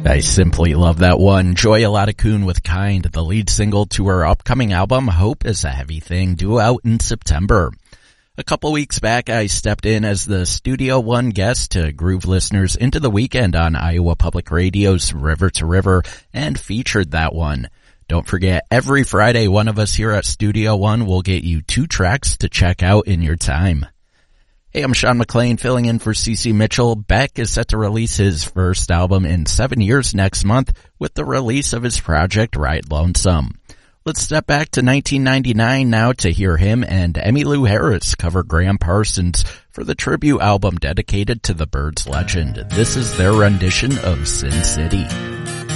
I simply love that one. Joy Aladakun with Kind, the lead single to her upcoming album, Hope is a Heavy Thing, due out in September. A couple weeks back, I stepped in as the Studio One guest to groove listeners into the weekend on Iowa Public Radio's River to River and featured that one. Don't forget, every Friday, one of us here at Studio One will get you 2 tracks to check out in your time. Hey, I'm Sean McLean filling in for CC Mitchell. Beck is set to release his first album in 7 years next month with the release of his project Ride Lonesome. Let's step back to 1999 now to hear him and Emmylou Harris cover Graham Parsons for the tribute album dedicated to the Byrds legend. This is their rendition of Sin City.